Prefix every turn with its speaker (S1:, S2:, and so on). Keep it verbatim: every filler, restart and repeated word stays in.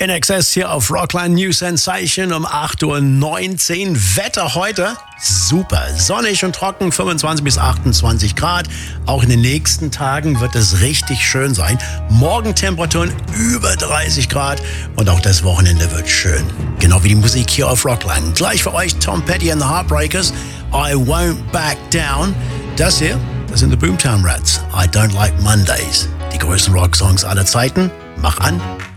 S1: In Excess hier auf Rockline New Sensation um acht Uhr neunzehn. Wetter heute super. Sonnig und trocken, fünfundzwanzig bis achtundzwanzig Grad. Auch in den nächsten Tagen wird es richtig schön sein. Morgentemperaturen über dreißig Grad und auch das Wochenende wird schön. Genau wie die Musik hier auf Rockline. Gleich für euch Tom Petty and the Heartbreakers. I Won't Back Down. Das hier, das sind die Boomtown Rats. I Don't Like Mondays. Die größten Rocksongs aller Zeiten. Mach an.